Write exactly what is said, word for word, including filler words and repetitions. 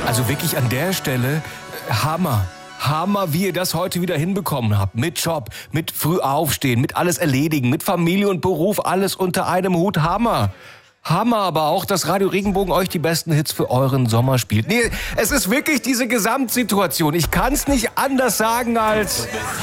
Also wirklich an der Stelle, äh, Hammer. Hammer, wie ihr das heute wieder hinbekommen habt. Mit Job, mit früh aufstehen, mit alles erledigen, mit Familie und Beruf, alles unter einem Hut. Hammer. Hammer aber auch, dass Radio Regenbogen euch die besten Hits für euren Sommer spielt. Nee, es ist wirklich diese Gesamtsituation. Ich kann es nicht anders sagen als...